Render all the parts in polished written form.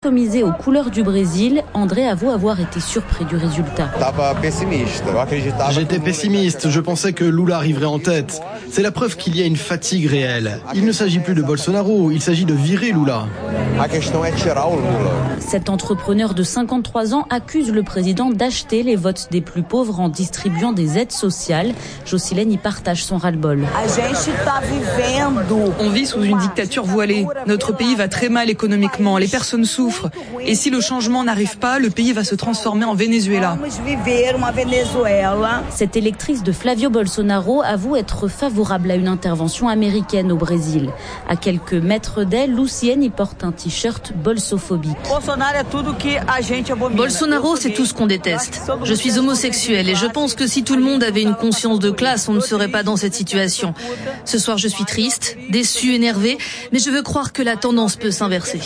customisé aux couleurs du Brésil. André avoue avoir été surpris du résultat. J'étais pessimiste, je pensais que Lula arriverait en tête. C'est la preuve qu'il y a une fatigue réelle. Il ne s'agit plus de Bolsonaro, il s'agit de virer Lula. Cet entrepreneur de 53 ans accuse le président d'acheter les votes des plus pauvres en distribuant des aides sociales. Jocelyne y partage son ras-le-bol. On vit sous une dictature voilée. Notre pays va très mal économiquement, les personnes souffrent. Et si le changement n'arrive pas, le pays va se transformer en Venezuela. Cette électrice de Flavio Bolsonaro avoue être favorable à une intervention américaine au Brésil. À quelques mètres d'elle, Lucienne y porte un t-shirt bolsophobique. Bolsonaro, c'est tout ce qu'on déteste. Je suis homosexuelle et je pense que si tout le monde avait une conscience de classe, on ne serait pas dans cette situation. Ce soir, je suis triste, déçue, énervée, mais je veux croire que la tendance peut s'inverser.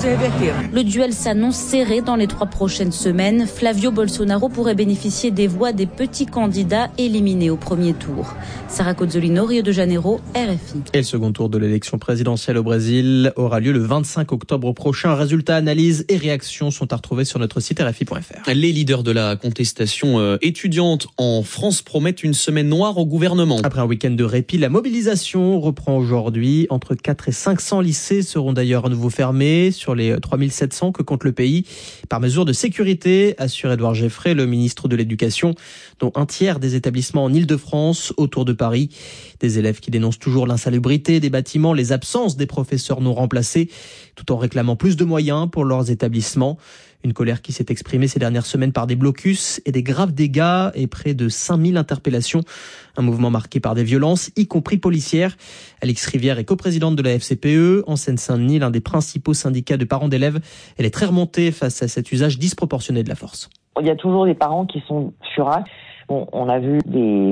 Le duel s'annonce serré dans les 3 prochaines semaines. Flavio Bolsonaro pourrait bénéficier des voix des petits candidats éliminés au premier tour. Sarah Cozzolino, Rio de Janeiro, RFI. Et le second tour de l'élection présidentielle au Brésil aura lieu le 25 octobre prochain. Résultats, analyses et réactions sont à retrouver sur notre site rfi.fr. Les leaders de la contestation étudiante en France promettent une semaine noire au gouvernement. Après un week-end de répit, la mobilisation reprend aujourd'hui. Entre 4 et 500 lycées seront d'ailleurs à nouveau fermés sur les 3700 que compte le pays. Par mesure de sécurité, assure Édouard Geffray, le ministre de l'Éducation, dont un tiers des établissements en Île-de-France, autour de Paris. Des élèves qui dénoncent toujours l'insalubrité des bâtiments, les absences des professeurs non remplacés, tout en réclamant plus de moyens pour leurs établissements. Une colère qui s'est exprimée ces dernières semaines par des blocus et des graves dégâts et près de 5000 interpellations. Un mouvement marqué par des violences, y compris policières. Alix Rivière est coprésidente de la FCPE. En Seine-Saint-Denis, l'un des principaux syndicats de parents d'élèves. Elle est très remontée face à cet usage disproportionné de la force. Il y a toujours des parents qui sont furax. On a vu des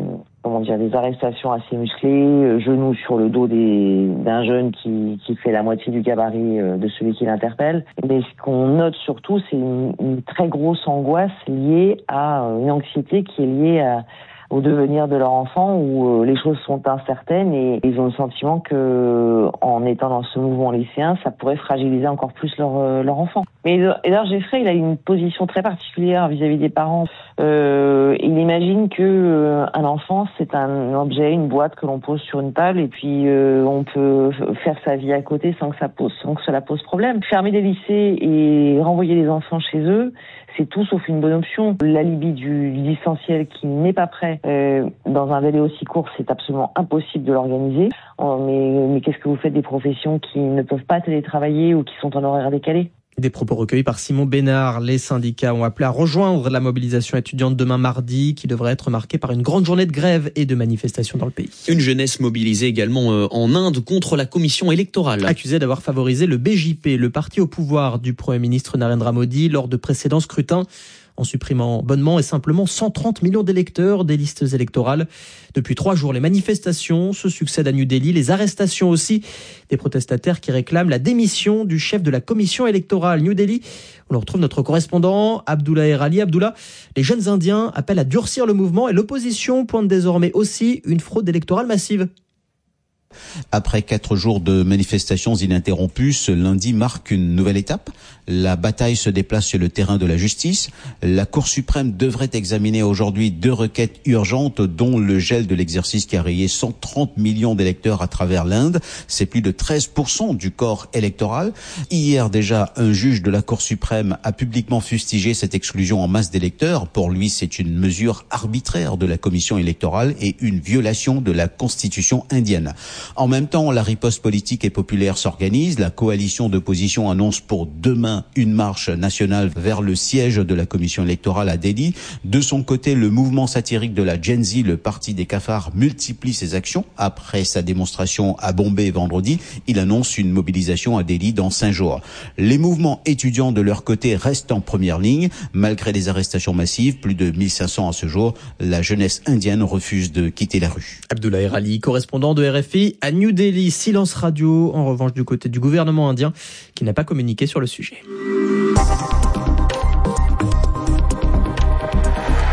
arrestations assez musclées, genoux sur le dos d'un jeune qui fait la moitié du gabarit de celui qui l'interpelle. Mais ce qu'on note surtout, c'est une très grosse angoisse liée à une anxiété qui est liée au devenir de leur enfant, où les choses sont incertaines et ils ont le sentiment que, en étant dans ce mouvement lycéen, ça pourrait fragiliser encore plus leur enfant. Mais Édouard Geffray, il a une position très particulière vis-à-vis des parents. Il imagine que un enfant, c'est un objet, une boîte que l'on pose sur une table et puis on peut faire sa vie à côté sans que cela pose problème. Fermer des lycées et renvoyer les enfants chez eux, c'est tout sauf une bonne option. L'alibi du licenciel qui n'est pas prêt dans un délai aussi court, c'est absolument impossible de l'organiser. Mais qu'est-ce que vous faites des professions qui ne peuvent pas télétravailler ou qui sont en horaire décalé ? Des propos recueillis par Simon Bénard. Les syndicats ont appelé à rejoindre la mobilisation étudiante demain mardi, qui devrait être marquée par une grande journée de grève et de manifestations dans le pays. Une jeunesse mobilisée également en Inde contre la commission électorale. Accusée d'avoir favorisé le BJP, le parti au pouvoir du Premier ministre Narendra Modi, lors de précédents scrutins, en supprimant bonnement et simplement 130 millions d'électeurs des listes électorales. Depuis 3 jours, les manifestations se succèdent à New Delhi, les arrestations aussi, des protestataires qui réclament la démission du chef de la commission électorale. New Delhi, on retrouve notre correspondant Abdullah Erali. Abdullah, les jeunes Indiens appellent à durcir le mouvement et l'opposition pointe désormais aussi une fraude électorale massive. Après 4 jours de manifestations ininterrompues, ce lundi marque une nouvelle étape. La bataille se déplace sur le terrain de la justice. La Cour suprême devrait examiner aujourd'hui 2 requêtes urgentes, dont le gel de l'exercice qui a rayé 130 millions d'électeurs à travers l'Inde. C'est plus de 13% du corps électoral. Hier déjà, un juge de la Cour suprême a publiquement fustigé cette exclusion en masse d'électeurs. Pour lui, c'est une mesure arbitraire de la commission électorale et une violation de la constitution indienne. En même temps, la riposte politique et populaire s'organise. La coalition d'opposition annonce pour demain une marche nationale vers le siège de la commission électorale à Delhi. De son côté, le mouvement satirique de la Gen Z, le parti des cafards, multiplie ses actions. Après sa démonstration à Bombay vendredi, il annonce une mobilisation à Delhi dans 5 jours. Les mouvements étudiants de leur côté restent en première ligne. Malgré les arrestations massives, plus de 1500 à ce jour, la jeunesse indienne refuse de quitter la rue. Abdullah Erali, correspondant de RFI à New Delhi. Silence radio, en revanche, du côté du gouvernement indien, qui n'a pas communiqué sur le sujet.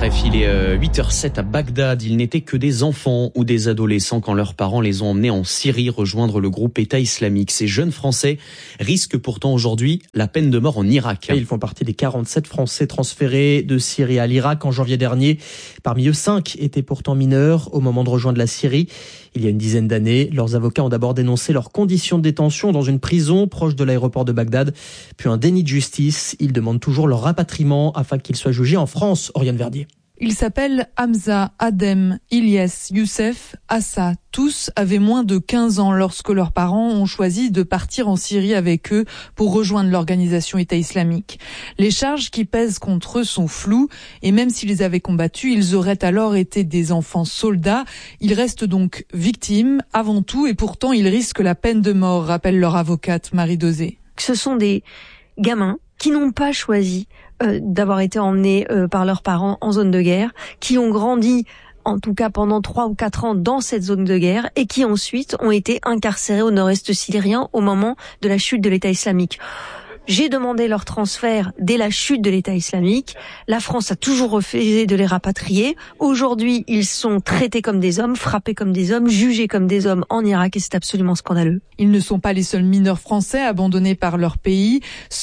RFI, il est 8h07 à Bagdad. Ils n'étaient que des enfants ou des adolescents quand leurs parents les ont emmenés en Syrie rejoindre le groupe État islamique. Ces jeunes Français risquent pourtant aujourd'hui la peine de mort en Irak. Et ils font partie des 47 Français transférés de Syrie à l'Irak en janvier dernier. Parmi eux, 5 étaient pourtant mineurs au moment de rejoindre la Syrie. Il y a une dizaine d'années, leurs avocats ont d'abord dénoncé leurs conditions de détention dans une prison proche de l'aéroport de Bagdad, puis un déni de justice. Ils demandent toujours leur rapatriement afin qu'ils soient jugés en France. Oriane Verdier. Ils s'appellent Hamza, Adem, Ilyes, Youssef, Assa. Tous avaient moins de 15 ans lorsque leurs parents ont choisi de partir en Syrie avec eux pour rejoindre l'organisation État islamique. Les charges qui pèsent contre eux sont floues et même s'ils avaient combattu, ils auraient alors été des enfants soldats. Ils restent donc victimes avant tout et pourtant ils risquent la peine de mort, rappelle leur avocate Marie Dosé. Ce sont des gamins qui n'ont pas choisi d'avoir été emmenés par leurs parents en zone de guerre, qui ont grandi en tout cas pendant 3 ou 4 ans dans cette zone de guerre et qui ensuite ont été incarcérés au nord-est syrien au moment de la chute de l'État islamique. J'ai demandé leur transfert dès la chute de l'État islamique. La France a toujours refusé de les rapatrier. Aujourd'hui, ils sont traités comme des hommes, frappés comme des hommes, jugés comme des hommes en Irak et c'est absolument scandaleux. Ils ne sont pas les seuls mineurs français abandonnés par leur pays.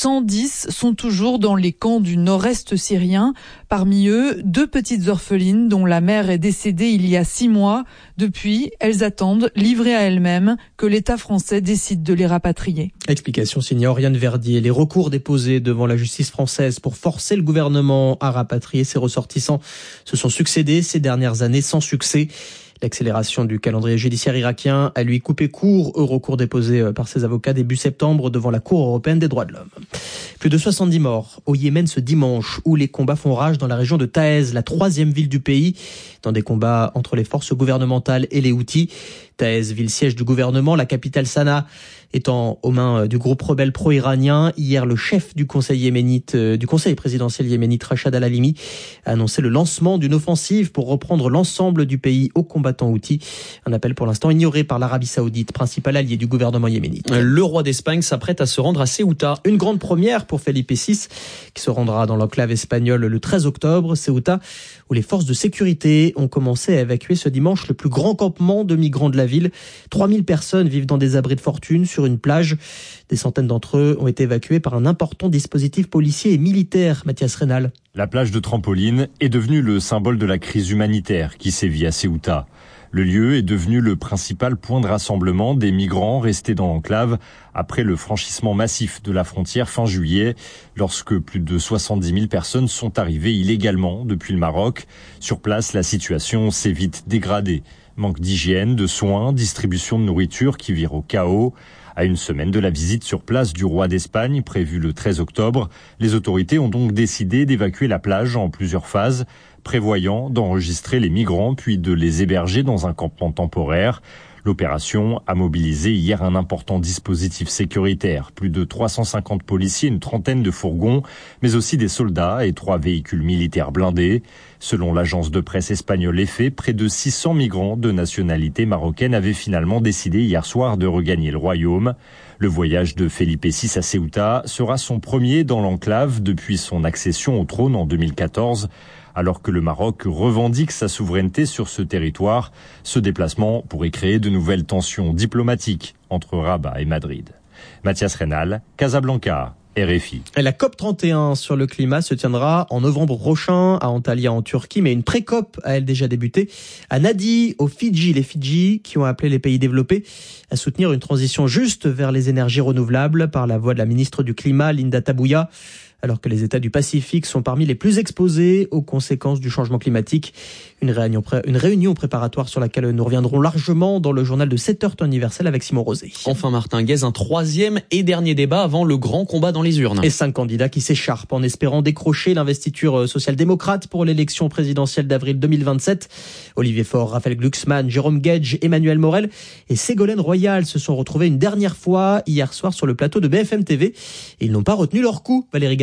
110 sont toujours dans les camps du nord-est syrien. Parmi eux, 2 petites orphelines dont la mère est décédée il y a 6 mois. Depuis, elles attendent, livrées à elles-mêmes, que l'État français décide de les rapatrier. Explication signée Oriane Verdier. Les recours déposés devant la justice française pour forcer le gouvernement à rapatrier ses ressortissants se sont succédés ces dernières années sans succès. L'accélération du calendrier judiciaire irakien a lui coupé court au recours déposé par ses avocats début septembre devant la Cour européenne des droits de l'homme. Plus de 70 morts au Yémen ce dimanche où les combats font rage dans la région de Taïz, la 3e ville du pays, dans des combats entre les forces gouvernementales et les Houthis. Taïz, ville siège du gouvernement, la capitale Sanaa étant aux mains du groupe rebelle pro-iranien. Hier, le chef du conseil présidentiel yéménite, Rachad al-Halimi, a annoncé le lancement d'une offensive pour reprendre l'ensemble du pays aux combattants houthis. Un appel pour l'instant ignoré par l'Arabie Saoudite, principal allié du gouvernement yéménite. Le roi d'Espagne s'apprête à se rendre à Ceuta. Une grande première pour Felipe VI, qui se rendra dans l'enclave espagnole le 13 octobre. Ceuta, où les forces de sécurité ont commencé à évacuer ce dimanche le plus grand campement de migrants de la ville. 3000 personnes vivent dans des abris de fortune sur une plage. Des centaines d'entre eux ont été évacués par un important dispositif policier et militaire. Mathias Rénal. La plage de Trampoline est devenue le symbole de la crise humanitaire qui sévit à Ceuta. Le lieu est devenu le principal point de rassemblement des migrants restés dans l'enclave après le franchissement massif de la frontière fin juillet, lorsque plus de 70 000 personnes sont arrivées illégalement depuis le Maroc. Sur place, la situation s'est vite dégradée. Manque d'hygiène, de soins, distribution de nourriture qui vire au chaos. À une semaine de la visite sur place du roi d'Espagne, prévue le 13 octobre, les autorités ont donc décidé d'évacuer la plage en plusieurs phases, prévoyant d'enregistrer les migrants puis de les héberger dans un campement temporaire. L'opération a mobilisé hier un important dispositif sécuritaire, plus de 350 policiers, une trentaine de fourgons, mais aussi des soldats et 3 véhicules militaires blindés. Selon l'agence de presse espagnole EFE, près de 600 migrants de nationalité marocaine avaient finalement décidé hier soir de regagner le royaume. Le voyage de Felipe VI à Ceuta sera son premier dans l'enclave depuis son accession au trône en 2014. Alors que le Maroc revendique sa souveraineté sur ce territoire, ce déplacement pourrait créer de nouvelles tensions diplomatiques entre Rabat et Madrid. Mathias Rénal, Casablanca, RFI. Et la COP31 sur le climat se tiendra en novembre prochain à Antalya en Turquie, mais une pré-COP a elle déjà débuté à Nadi, aux Fidji. Les Fidji qui ont appelé les pays développés à soutenir une transition juste vers les énergies renouvelables par la voix de la ministre du Climat, Linda Tabuya. Alors que les États du Pacifique sont parmi les plus exposés aux conséquences du changement climatique. Une réunion préparatoire sur laquelle nous reviendrons largement dans le journal de 7h temps universel avec Simon Rosé. Enfin, Martin Guez, un 3e et dernier débat avant le grand combat dans les urnes. Et 5 candidats qui s'écharpent en espérant décrocher l'investiture social-démocrate pour l'élection présidentielle d'avril 2027. Olivier Faure, Raphaël Glucksmann, Jérôme Guedj, Emmanuel Morel et Ségolène Royal se sont retrouvés une dernière fois hier soir sur le plateau de BFM TV. Et ils n'ont pas retenu leur coup, Valérie Gasse.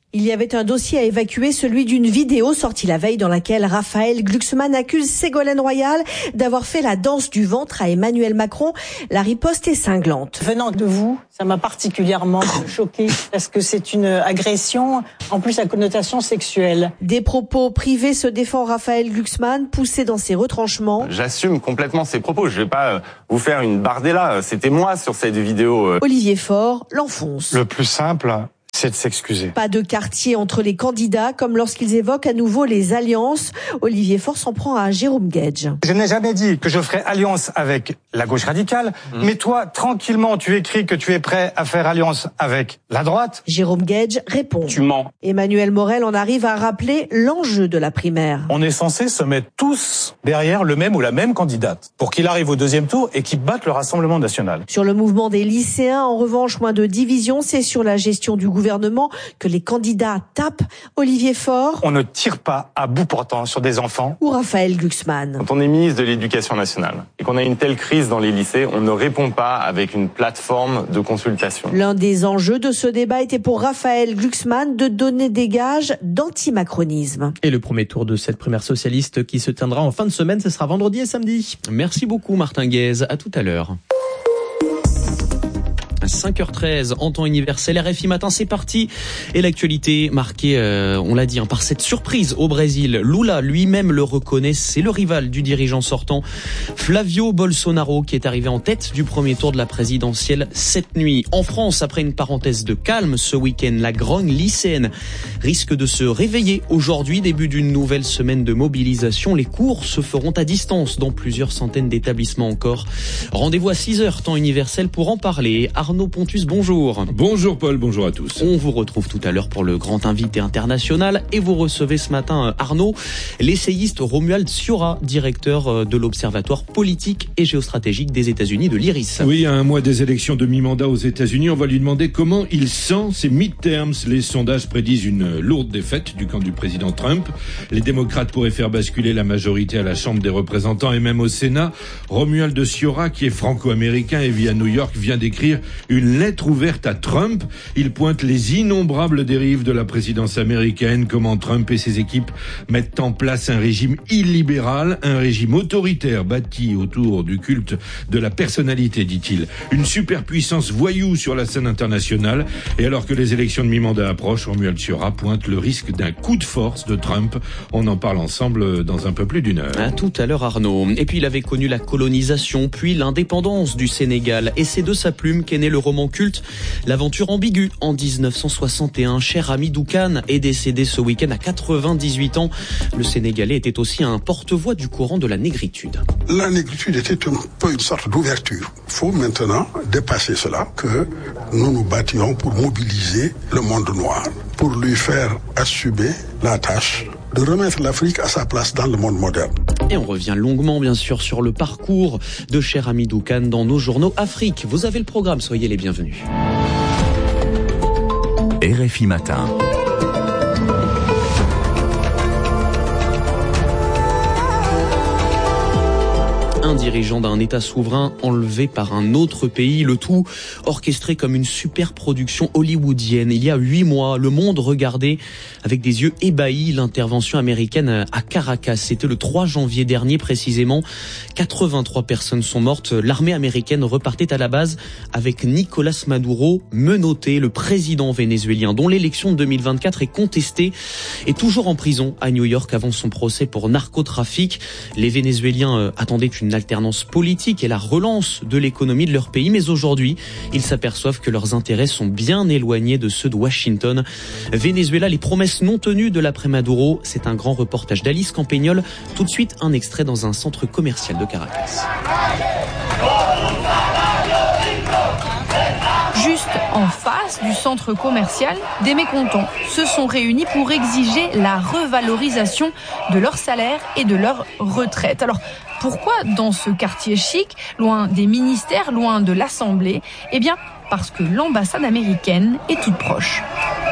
Il y avait un dossier à évacuer, celui d'une vidéo sortie la veille dans laquelle Raphaël Glucksmann accuse Ségolène Royal d'avoir fait la danse du ventre à Emmanuel Macron. La riposte est cinglante. Venant de vous, ça m'a particulièrement choquée parce que c'est une agression, en plus à connotation sexuelle. Des propos privés se défend Raphaël Glucksmann, poussé dans ses retranchements. J'assume complètement ces propos, je vais pas vous faire une bardella, c'était moi sur cette vidéo. Olivier Faure l'enfonce. Le plus simple, c'est de s'excuser. Pas de quartier entre les candidats, comme lorsqu'ils évoquent à nouveau les alliances. Olivier Faure s'en prend à Jérôme Guedj. Je n'ai jamais dit que je ferais alliance avec la gauche radicale, mais toi, tranquillement, tu écris que tu es prêt à faire alliance avec la droite. Jérôme Guedj répond. Tu mens. Emmanuel Morel en arrive à rappeler l'enjeu de la primaire. On est censé se mettre tous derrière le même ou la même candidate pour qu'il arrive au deuxième tour et qu'il batte le Rassemblement national. Sur le mouvement des lycéens, en revanche, moins de division, c'est sur la gestion du gouvernement que les candidats tapent. Olivier Faure. On ne tire pas à bout portant sur des enfants. Ou Raphaël Glucksmann. Quand on est ministre de l'Éducation nationale et qu'on a une telle crise dans les lycées, on ne répond pas avec une plateforme de consultation. L'un des enjeux de ce débat était pour Raphaël Glucksmann de donner des gages d'antimacronisme. Et le premier tour de cette primaire socialiste qui se tiendra en fin de semaine, ce sera vendredi et samedi. Merci beaucoup Martin Guez, à tout à l'heure. 5h13 en temps universel, RFI Matin, c'est parti. Et l'actualité marquée, on l'a dit, par cette surprise au Brésil. Lula lui-même le reconnaît, c'est le rival du dirigeant sortant, Flavio Bolsonaro, qui est arrivé en tête du premier tour de la présidentielle cette nuit. En France, après une parenthèse de calme ce week-end, la grogne lycéenne risque de se réveiller aujourd'hui, début d'une nouvelle semaine de mobilisation. Les cours se feront à distance dans plusieurs centaines d'établissements encore. Rendez-vous à 6h, temps universel, pour en parler. Arnaud Pontus, bonjour. Bonjour Paul, bonjour à tous. On vous retrouve tout à l'heure pour le grand invité international et vous recevez ce matin, Arnaud, l'essayiste Romuald Sciorra, directeur de l'Observatoire politique et géostratégique des États-Unis, de l'IRIS. Oui, à un mois des élections de mi-mandat aux États-Unis, on va lui demander comment il sent ces midterms. Les sondages prédisent une lourde défaite du camp du président Trump. Les démocrates pourraient faire basculer la majorité à la Chambre des représentants et même au Sénat. Romuald Sciorra, qui est franco-américain et vit à New York, vient d'écrire une lettre ouverte à Trump. Il pointe les innombrables dérives de la présidence américaine, comment Trump et ses équipes mettent en place un régime illibéral, un régime autoritaire bâti autour du culte de la personnalité, dit-il. Une superpuissance voyou sur la scène internationale. Et alors que les élections de mi-mandat approchent, Romuald Sciorra pointe le risque d'un coup de force de Trump. On en parle ensemble dans un peu plus d'une heure. À tout à l'heure, Arnaud. Et puis il avait connu la colonisation, puis l'indépendance du Sénégal. Et c'est de sa plume qu'est né le roman culte L'aventure ambiguë en 1961. Cher Hamidou Kane est décédé ce week-end à 98 ans. Le Sénégalais était aussi un porte-voix du courant de la négritude. La négritude était un peu une sorte d'ouverture. Il faut maintenant dépasser cela, que nous nous battions pour mobiliser le monde noir, pour lui faire assumer la tâche de remettre l'Afrique à sa place dans le monde moderne. Et on revient longuement, bien sûr, sur le parcours de Cher Hamidou Kane dans nos journaux Afrique. Vous avez le programme, soyez les bienvenus. RFI Matin. Un dirigeant d'un État souverain enlevé par un autre pays, le tout orchestré comme une super production hollywoodienne. Il y a 8 mois, le monde regardait avec des yeux ébahis l'intervention américaine à Caracas. C'était le 3 janvier dernier précisément. 83 personnes sont mortes. L'armée américaine repartait à la base avec Nicolás Maduro, menotté, le président vénézuélien dont l'élection de 2024 est contestée, est toujours en prison à New York avant son procès pour narcotrafic. Les Vénézuéliens attendaient une alternance politique et la relance de l'économie de leur pays. Mais aujourd'hui, ils s'aperçoivent que leurs intérêts sont bien éloignés de ceux de Washington. Venezuela, les promesses non tenues de l'après-Maduro. C'est un grand reportage d'Alice Campagnol. Tout de suite, un extrait dans un centre commercial de Caracas. Juste en face du centre commercial, des mécontents se sont réunis pour exiger la revalorisation de leur salaire et de leur retraite. Alors, pourquoi dans ce quartier chic, loin des ministères, loin de l'Assemblée ? Eh bien, parce que l'ambassade américaine est toute proche.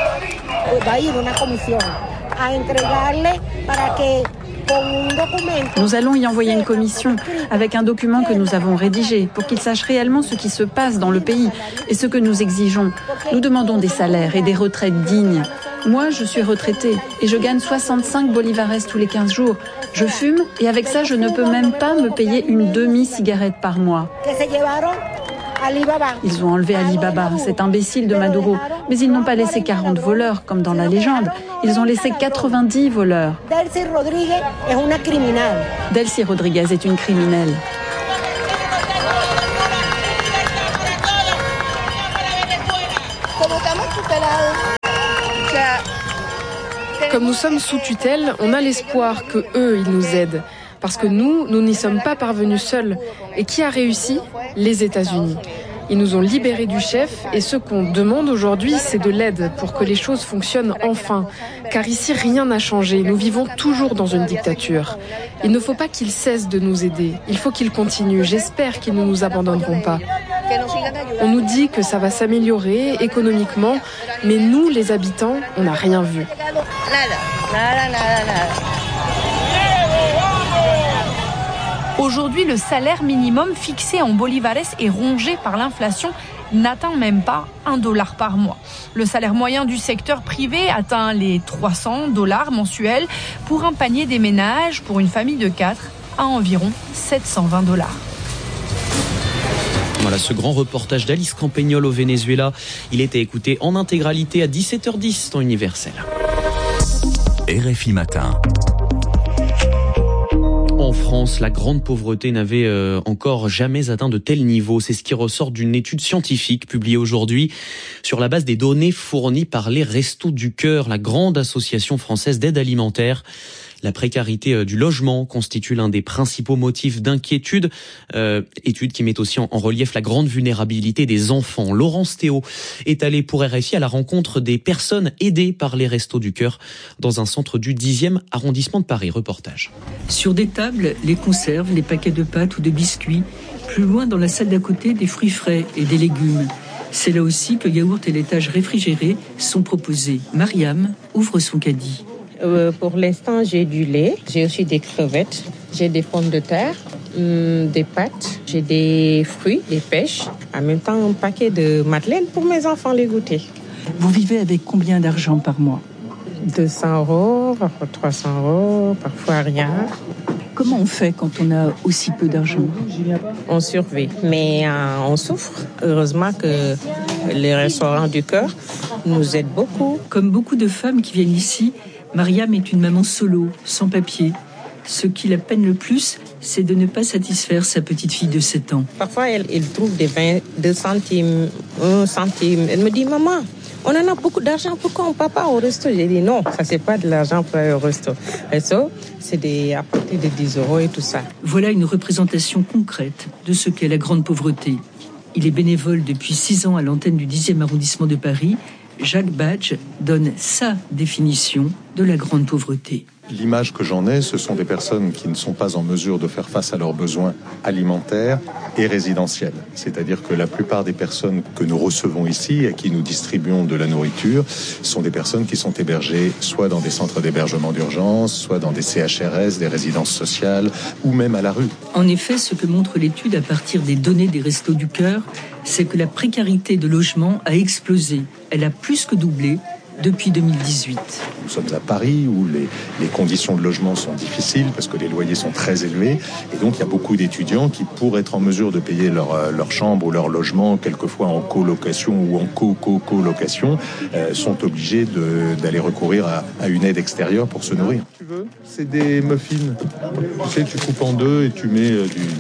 Nous allons y envoyer une commission avec un document que nous avons rédigé pour qu'ils sachent réellement ce qui se passe dans le pays et ce que nous exigeons. Nous demandons des salaires et des retraites dignes. Moi, je suis retraitée et je gagne 65 bolivares tous les 15 jours. Je fume et avec ça, je ne peux même pas me payer une demi-cigarette par mois. Ils ont enlevé Alibaba, cet imbécile de Maduro. Mais ils n'ont pas laissé 40 voleurs, comme dans la légende. Ils ont laissé 90 voleurs. Delcy Rodriguez est une criminelle. Comme nous sommes sous tutelle, on a l'espoir que eux, ils nous aident. Parce que nous n'y sommes pas parvenus seuls. Et qui a réussi ? Les États-Unis. Ils nous ont libérés du chef et ce qu'on demande aujourd'hui, c'est de l'aide pour que les choses fonctionnent enfin. Car ici, rien n'a changé. Nous vivons toujours dans une dictature. Il ne faut pas qu'ils cessent de nous aider. Il faut qu'ils continuent. J'espère qu'ils ne nous abandonneront pas. On nous dit que ça va s'améliorer économiquement, mais nous, les habitants, on n'a rien vu. Aujourd'hui, le salaire minimum fixé en bolivares et rongé par l'inflation n'atteint même pas $1 par mois. Le salaire moyen du secteur privé atteint les $300 mensuels pour un panier des ménages pour une famille de 4 à environ $720. Voilà ce grand reportage d'Alice Campagnol au Venezuela. Il était écouté en intégralité à 17h10 dans Universel. RFI Matin. En France, la grande pauvreté n'avait encore jamais atteint de tel niveau. C'est ce qui ressort d'une étude scientifique publiée aujourd'hui sur la base des données fournies par les Restos du Cœur, la grande association française d'aide alimentaire. La précarité du logement constitue l'un des principaux motifs d'inquiétude. Étude qui met aussi en relief la grande vulnérabilité des enfants. Laurence Théo est allée pour RFI à la rencontre des personnes aidées par les Restos du Cœur dans un centre du 10e arrondissement de Paris. Reportage. Sur des tables, les conserves, les paquets de pâtes ou de biscuits. Plus loin, dans la salle d'à côté, des fruits frais et des légumes. C'est là aussi que yaourt et laitages réfrigérés sont proposés. Mariam ouvre son caddie. Pour l'instant, j'ai du lait, j'ai aussi des crevettes, j'ai des pommes de terre, des pâtes, j'ai des fruits, des pêches, en même temps un paquet de madeleines pour mes enfants les goûter. Vous vivez avec combien d'argent par mois ? 200 €, parfois 300 €, parfois rien. Comment on fait quand on a aussi peu d'argent ? On survit, mais on souffre. Heureusement que les restaurants du cœur nous aident beaucoup. Comme beaucoup de femmes qui viennent ici, Mariam est une maman solo, sans papier. Ce qui la peine le plus, c'est de ne pas satisfaire sa petite fille de 7 ans. Parfois, elle trouve des 2 centimes, 1 centime. Elle me dit, maman, on en a beaucoup d'argent, pourquoi on ne part pas au resto ? J'ai dit non, ça c'est pas de l'argent pour aller au resto. Resto, c'est à partir de 10 € et tout ça. Voilà une représentation concrète de ce qu'est la grande pauvreté. Il est bénévole depuis 6 ans à l'antenne du 10e arrondissement de Paris. Jacques Badge donne sa définition de la grande pauvreté. L'image que j'en ai, ce sont des personnes qui ne sont pas en mesure de faire face à leurs besoins alimentaires et résidentiels. C'est-à-dire que la plupart des personnes que nous recevons ici, à qui nous distribuons de la nourriture, sont des personnes qui sont hébergées soit dans des centres d'hébergement d'urgence, soit dans des CHRS, des résidences sociales, ou même à la rue. En effet, ce que montre l'étude à partir des données des Restos du Cœur, c'est que la précarité de logement a explosé. Elle a plus que doublé depuis 2018. Nous sommes à Paris où les conditions de logement sont difficiles parce que les loyers sont très élevés et donc il y a beaucoup d'étudiants qui, pour être en mesure de payer leur chambre ou leur logement, quelquefois en colocation ou en co-colocation, sont obligés d'aller recourir à une aide extérieure pour se nourrir. Tu veux ? C'est des muffins. Tu sais, tu coupes en deux et tu mets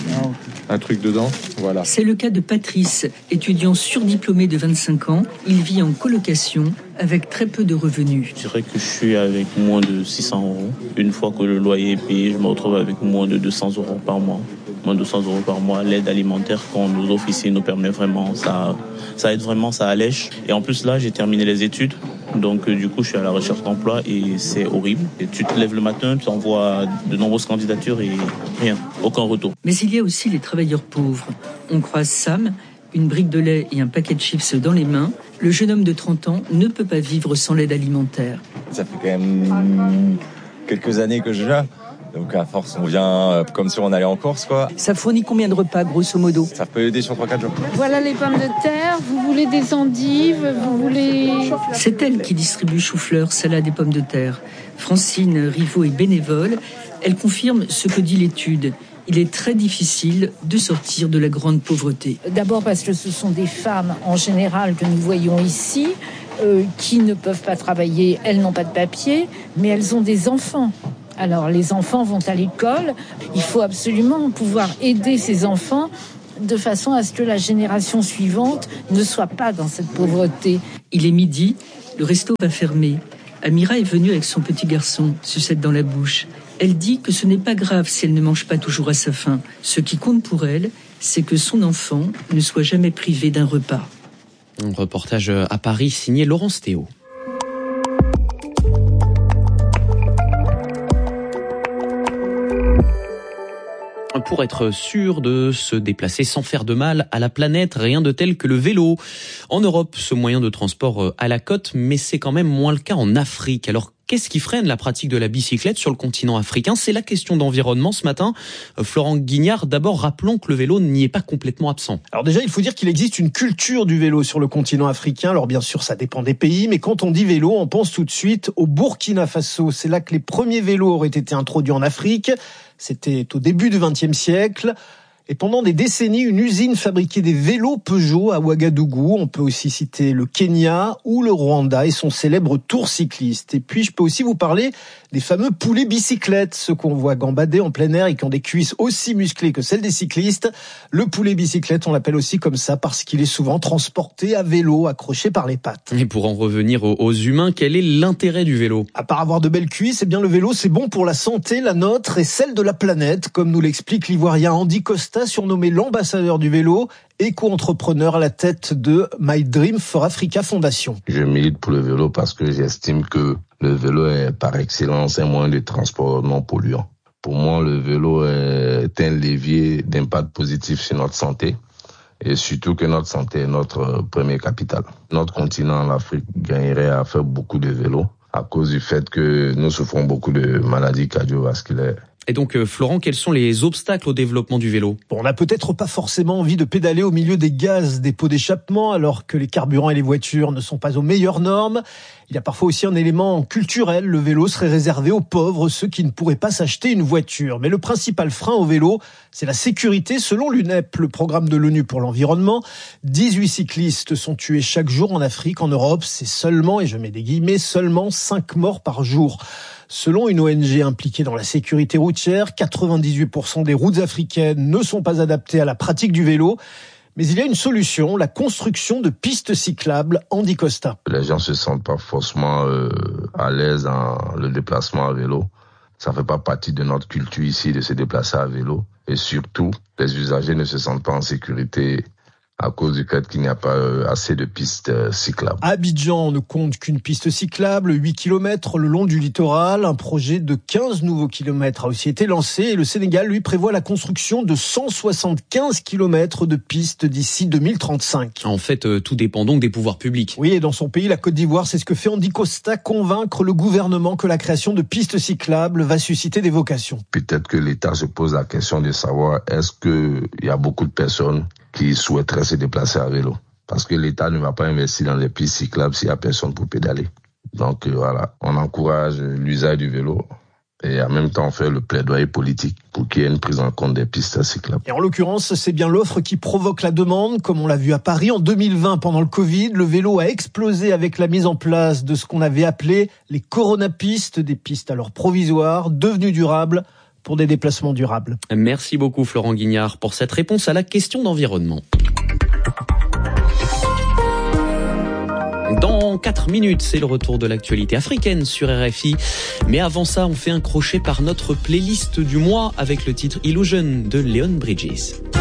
un truc dedans. Voilà. C'est le cas de Patrice, étudiant surdiplômé de 25 ans. Il vit en colocation avec très peu de revenus. Je dirais que je suis avec moins de 600 €. Une fois que le loyer est payé, je me retrouve avec moins de 200 € par mois. Moins de 200 € par mois. L'aide alimentaire qu'on nous offre ici nous permet vraiment, ça aide vraiment, ça allège. Et en plus là, j'ai terminé les études. Donc du coup, je suis à la recherche d'emploi et c'est horrible. Et tu te lèves le matin, tu envoies de nombreuses candidatures et rien, aucun retour. Mais il y a aussi les travailleurs pauvres. On croise Sam, une brique de lait et un paquet de chips dans les mains. Le jeune homme de 30 ans ne peut pas vivre sans l'aide alimentaire. Ça fait quand même quelques années que je l'ai. Donc à force, on vient comme si on allait en course, quoi. Ça fournit combien de repas, grosso modo? Ça peut aider sur 3-4 jours. Voilà les pommes de terre, vous voulez des endives, vous voulez... C'est elle qui distribue chou-fleur, salade et pommes de terre. Francine Rivaud est bénévole. Elle confirme ce que dit l'étude. Il est très difficile de sortir de la grande pauvreté. D'abord parce que ce sont des femmes en général que nous voyons ici, qui ne peuvent pas travailler, elles n'ont pas de papier, mais elles ont des enfants. Alors les enfants vont à l'école, il faut absolument pouvoir aider ces enfants de façon à ce que la génération suivante ne soit pas dans cette pauvreté. Il est midi, le resto va fermer. Amira est venue avec son petit garçon, sucette dans la bouche. Elle dit que ce n'est pas grave si elle ne mange pas toujours à sa faim. Ce qui compte pour elle, c'est que son enfant ne soit jamais privé d'un repas. Un reportage à Paris signé Laurence Théo. Pour être sûr de se déplacer sans faire de mal à la planète, rien de tel que le vélo. En Europe, ce moyen de transport à la côte, mais c'est quand même moins le cas en Afrique. Alors, qu'est-ce qui freine la pratique de la bicyclette sur le continent africain? C'est la question d'environnement ce matin. Florent Guignard, d'abord rappelons que le vélo n'y est pas complètement absent. Alors déjà, il faut dire qu'il existe une culture du vélo sur le continent africain. Alors bien sûr, ça dépend des pays, mais quand on dit vélo, on pense tout de suite au Burkina Faso. C'est là que les premiers vélos auraient été introduits en Afrique. C'était au début du XXe siècle. Et pendant des décennies, une usine fabriquait des vélos Peugeot à Ouagadougou. On peut aussi citer le Kenya ou le Rwanda et son célèbre Tour cycliste. Et puis, je peux aussi vous parler des fameux poulets bicyclettes, ceux qu'on voit gambader en plein air et qui ont des cuisses aussi musclées que celles des cyclistes. Le poulet bicyclette, on l'appelle aussi comme ça parce qu'il est souvent transporté à vélo, accroché par les pattes. Et pour en revenir aux humains, quel est l'intérêt du vélo? À part avoir de belles cuisses, eh bien le vélo, c'est bon pour la santé, la nôtre et celle de la planète, comme nous l'explique l'Ivoirien Andy Costa, surnommé l'ambassadeur du vélo, éco-entrepreneur à la tête de My Dream for Africa Foundation. Je milite pour le vélo parce que j'estime que le vélo est par excellence un moyen de transport non polluant. Pour moi, le vélo est un levier d'impact positif sur notre santé et surtout que notre santé est notre premier capital. Notre continent, l'Afrique, gagnerait à faire beaucoup de vélo à cause du fait que nous souffrons beaucoup de maladies cardiovasculaires. Et donc, Florent, quels sont les obstacles au développement du vélo? Bon, on n'a peut-être pas forcément envie de pédaler au milieu des gaz des pots d'échappement alors que les carburants et les voitures ne sont pas aux meilleures normes. Il y a parfois aussi un élément culturel. Le vélo serait réservé aux pauvres, ceux qui ne pourraient pas s'acheter une voiture. Mais le principal frein au vélo, c'est la sécurité. Selon l'UNEP, le programme de l'ONU pour l'environnement, 18 cyclistes sont tués chaque jour en Afrique. En Europe, c'est seulement, et je mets des guillemets, seulement 5 morts par jour. Selon une ONG impliquée dans la sécurité routière, 98% des routes africaines ne sont pas adaptées à la pratique du vélo. Mais il y a une solution, la construction de pistes cyclables. Andy Costa. Les gens se sentent pas forcément à l'aise dans le déplacement à vélo. Ça fait pas partie de notre culture ici de se déplacer à vélo. Et surtout, les usagers ne se sentent pas en sécurité à cause du fait qu'il n'y a pas assez de pistes cyclables. Abidjan ne compte qu'une piste cyclable, 8 km le long du littoral. Un projet de 15 nouveaux kilomètres a aussi été lancé. Et le Sénégal, lui, prévoit la construction de 175 km de pistes d'ici 2035. En fait, tout dépend donc des pouvoirs publics. Oui, et dans son pays, la Côte d'Ivoire, c'est ce que fait Andy Costa, convaincre le gouvernement que la création de pistes cyclables va susciter des vocations. Peut-être que l'État se pose la question de savoir est-ce qu'il y a beaucoup de personnes qui souhaiteraient se déplacer à vélo. Parce que l'État ne va pas investir dans les pistes cyclables s'il n'y a personne pour pédaler. Donc voilà, on encourage l'usage du vélo et en même temps on fait le plaidoyer politique pour qu'il y ait une prise en compte des pistes cyclables. Et en l'occurrence, c'est bien l'offre qui provoque la demande, comme on l'a vu à Paris en 2020 pendant le Covid. Le vélo a explosé avec la mise en place de ce qu'on avait appelé les coronapistes, des pistes alors provisoires, devenues durables, pour des déplacements durables. Merci beaucoup Florent Guignard pour cette réponse à la question d'environnement. Dans 4 minutes, c'est le retour de l'actualité africaine sur RFI. Mais avant ça, on fait un crochet par notre playlist du mois avec le titre Illusion de Leon Bridges.